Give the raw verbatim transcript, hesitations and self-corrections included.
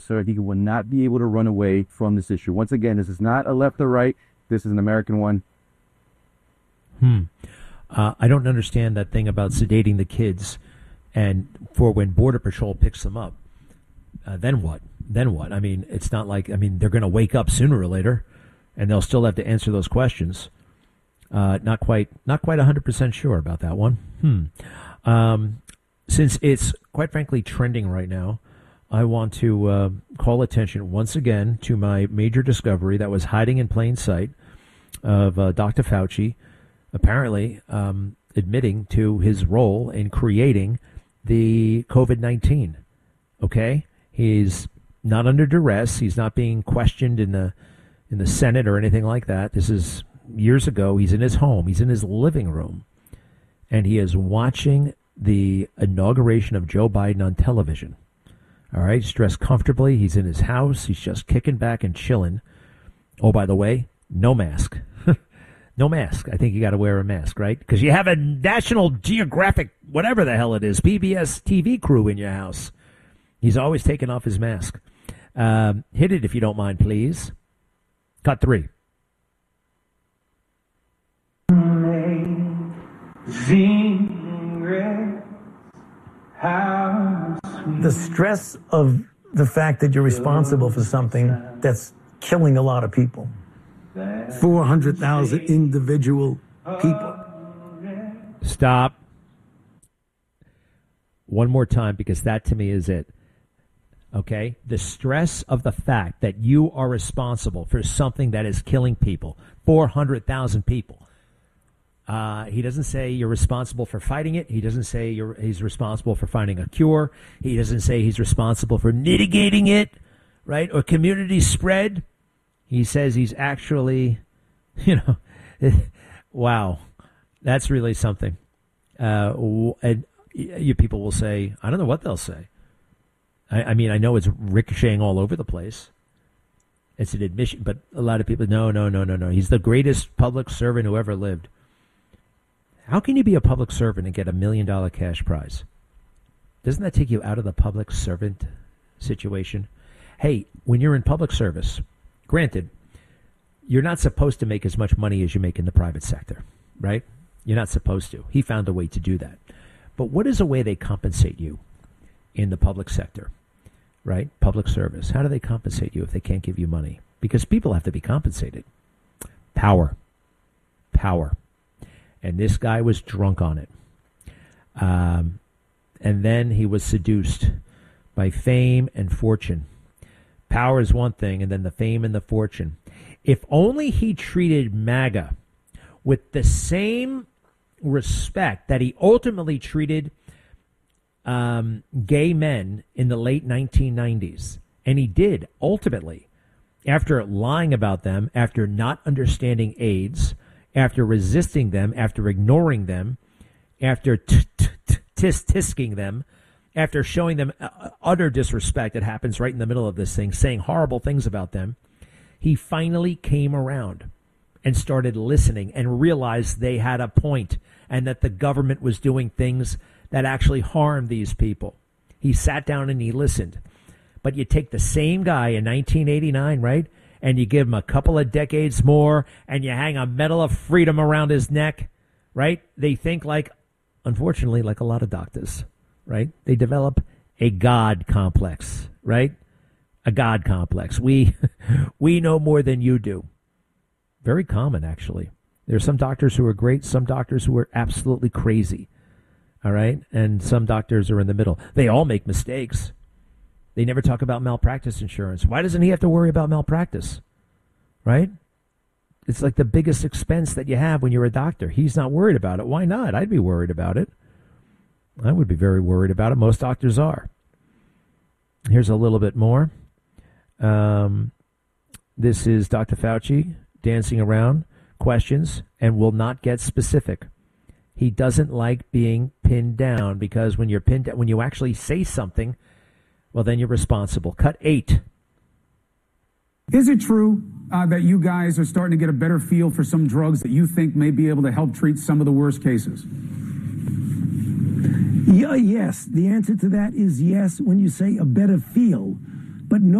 sir. He will not be able to run away from this issue. Once again, this is not a left or right. This is an American one. Hmm. Uh, I don't understand that thing about sedating the kids and for when Border Patrol picks them up. Uh, then what? Then what? I mean, it's not like, I mean, they're going to wake up sooner or later and they'll still have to answer those questions. Uh, not quite, not quite one hundred percent sure about that one. Hmm. Um, since it's quite frankly trending right now, I want to uh, call attention once again to my major discovery that was hiding in plain sight of uh, Doctor Fauci apparently um, admitting to his role in creating the COVID nineteen. Okay? He's not under duress. He's not being questioned in the in the Senate or anything like that. This is years ago. He's in his home. He's in his living room. And he is watching the inauguration of Joe Biden on television. All right? He's dressed comfortably. He's in his house. He's just kicking back and chilling. Oh, by the way, no mask. No mask. I think you got to wear a mask, right? Because you have a National Geographic, whatever the hell it is, P B S T V crew in your house. He's always taking off his mask. Um, hit it if you don't mind, please. Cut three. The stress of the fact that you're responsible for something that's killing a lot of people. four hundred thousand individual people. Stop. One more time, because that to me is it. Okay? The stress of the fact that you are responsible for something that is killing people. four hundred thousand people. Uh, he doesn't say you're responsible for fighting it. He doesn't say you're, he's responsible for finding a cure. He doesn't say he's responsible for mitigating it, right? Or community spread. He says he's actually, you know, wow, that's really something. Uh, and you people will say, I don't know what they'll say. I, I mean, I know it's ricocheting all over the place. It's an admission, but a lot of people, no, no, no, no, no. He's the greatest public servant who ever lived. How can you be a public servant and get a million dollar cash prize? Doesn't that take you out of the public servant situation? Hey, when you're in public service, granted, you're not supposed to make as much money as you make in the private sector, right? You're not supposed to. He found a way to do that. But what is a way they compensate you in the public sector, right? Public service. How do they compensate you if they can't give you money? Because people have to be compensated. Power. Power. And this guy was drunk on it. Um, and then he was seduced by fame and fortune. Power is one thing, and then the fame and the fortune. If only he treated MAGA with the same respect that he ultimately treated um, gay men in the late nineteen nineties. And he did, ultimately, after lying about them, after not understanding AIDS, after resisting them, after ignoring them, after tisk-tisking them, after showing them utter disrespect that happens right in the middle of this thing, saying horrible things about them, he finally came around and started listening and realized they had a point and that the government was doing things that actually harmed these people. He sat down and he listened. But you take the same guy in nineteen eighty-nine, right, and you give him a couple of decades more and you hang a Medal of Freedom around his neck, right? They think like, unfortunately, like a lot of doctors. Right? They develop a God complex, right? A God complex. We we know more than you do. Very common, actually. There are some doctors who are great, some doctors who are absolutely crazy, all right? And some doctors are in the middle. They all make mistakes. They never talk about malpractice insurance. Why doesn't he have to worry about malpractice, right? It's like the biggest expense that you have when you're a doctor. He's not worried about it. Why not? I'd be worried about it. I would be very worried about it. Most doctors are. Here's a little bit more. Um, this is Doctor Fauci dancing around questions and will not get specific. He doesn't like being pinned down because when you're pinned down, when you actually say something, well, then you're responsible. Cut eight. Is it true uh, that you guys are starting to get a better feel for some drugs that you think may be able to help treat some of the worst cases? Yeah, yes. The answer to that is yes when you say a better feel. but no